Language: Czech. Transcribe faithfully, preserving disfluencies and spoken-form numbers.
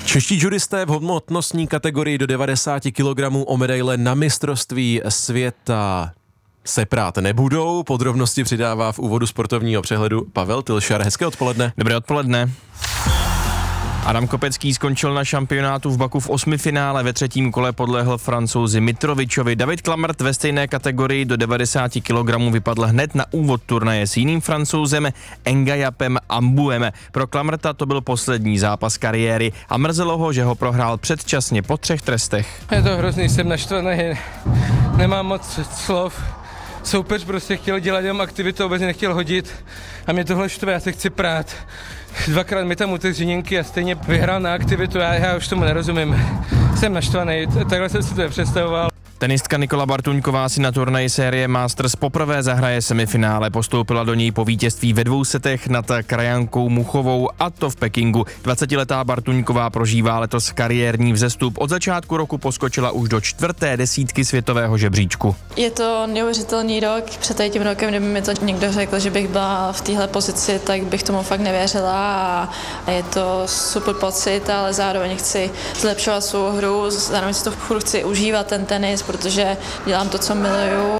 Čeští judisté v hmotnostní kategorii do devadesát kilogramů o medaile na mistrovství světa se prát nebudou. Podrobnosti přidává v úvodu sportovního přehledu Pavel Tilšar. Hezké odpoledne. Dobré odpoledne. Adam Kopecký skončil na šampionátu v Baku v osmifinále, ve třetím kole podlehl Francouzi Mitrovičovi. David Klamrt ve stejné kategorii do devadesát kilogramů vypadl hned na úvod turnaje s jiným Francouzem Ngayapem Ambuem. Pro Klamrta to byl poslední zápas kariéry a mrzelo ho, že ho prohrál předčasně po třech trestech. Je to hrozný, jsem naštvaný, nemám moc slov. Soupeř prostě chtěl dělat jenom aktivitu, vůbec nechtěl hodit a mě tohle štve, já se chci prát. Dvakrát mi tam utek z žiněnky a stejně vyhrál na aktivitu, já, já už tomu nerozumím. Jsem naštvaný, takhle jsem si to nepředstavoval. Tenistka Nikola Bartuňková si na turnaji série Masters poprvé zahraje semifinále. Postoupila do něj po vítězství ve dvou setech nad krajankou Muchovou, a to v Pekingu. dvacetiletá Bartuňková prožívá letos kariérní vzestup. Od začátku roku poskočila už do čtvrté desítky světového žebříčku. Je to neuvěřitelný rok. Před tím rokem, kdyby mi to někdo řekl, že bych byla v téhle pozici, tak bych tomu fakt nevěřila a je to super pocit, ale zároveň chci zlepšovat svou hru, zároveň si to furt chci užívat ten tenis, protože dělám to, co miluju